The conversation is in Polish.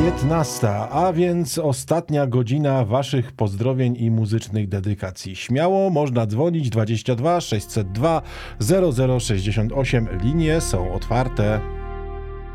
15, a więc ostatnia godzina waszych pozdrowień i muzycznych dedykacji. Śmiało można dzwonić 22 602 0068. Linie są otwarte.